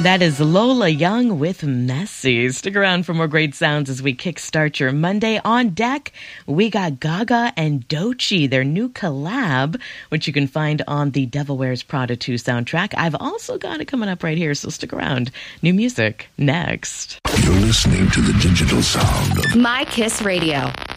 That is Lola Young with Messy. Stick around for more great sounds as we kickstart your Monday. On deck, we got Gaga and Doechii, their new collab, which you can find on the Devil Wears Prada 2 soundtrack. I've also got it coming up right here, so stick around. New music next. You're listening to the digital sound of My Kiss Radio.